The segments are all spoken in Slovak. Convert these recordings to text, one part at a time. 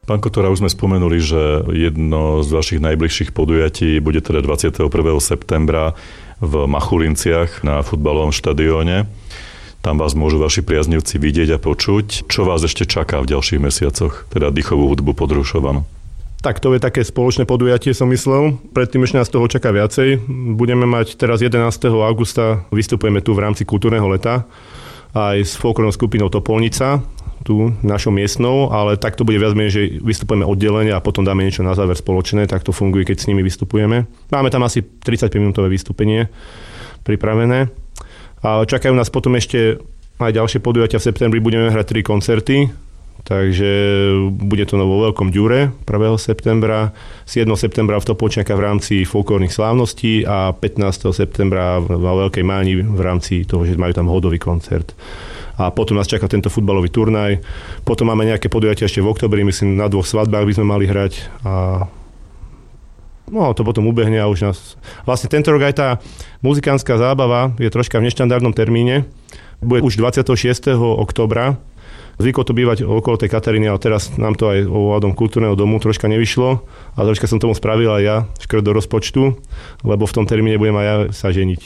Pán Kotora, už sme spomenuli, že jedno z vašich najbližších podujatí bude teda 21. septembra v Machulinciach na futbalovom štadióne. Tam vás môžu vaši priaznivci vidieť a počuť. Čo vás ešte čaká v ďalších mesiacoch, teda dýchovú hudbu pod Rušovanom? Tak to je také spoločné podujatie, som myslel. Predtým ešte nás toho čaká viacej. Budeme mať teraz 11. augusta, vystupujeme tu v rámci kultúrneho leta aj s folklórnou skupinou Topolnica, tu našou miestnou, ale tak to bude viac menej, že vystupujeme oddelenie a potom dáme niečo na záver spoločné, tak to funguje, keď s nimi vystupujeme. Máme tam asi 35-minútové vystúpenie pripravené. A čakajú nás potom ešte aj ďalšie podujatia. V septembri budeme hrať 3 koncerty, takže bude to vo Veľkom Ďure 1. septembra, 7. septembra v Topolčianka v rámci folklórnych slávností a 15. septembra vo Veľkej Máni v rámci toho, že majú tam hodový koncert. A potom nás čaká tento futbalový turnaj. Potom máme nejaké podujatia ešte v októbri, myslím, na 2 svadbách by sme mali hrať. A no, to potom ubehne a už nás... Vlastne tento rok aj tá muzikánska zábava je troška v neštandardnom termíne. Bude už 26. októbra. Zvyklo to bývať okolo tej Kataríny, ale teraz nám to aj ohľadom kultúrneho domu troška nevyšlo a troška som tomu spravil aj ja škrt do rozpočtu, lebo v tom termíne budem aj ja sa ženiť.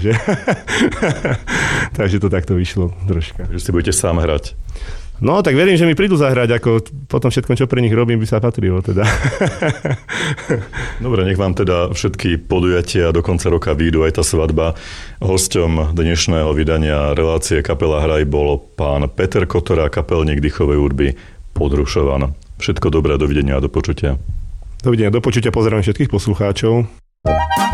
Takže to takto vyšlo troška. Že si budete sám hrať. No, tak verím, že mi prídu zahrať, ako po tom všetkom, čo pre nich robím, by sa patrilo teda. Dobre, nech vám teda všetky podujatia do konca roka výjdu, aj tá svadba. Hosťom dnešného vydania relácie Kapela Hraj bol pán Peter Kotora, kapelník dýchovej hudby pod Rušovan. Všetko dobré, dovidenia a do počutia. Dovidenia, do počutia, pozdravím všetkých poslucháčov.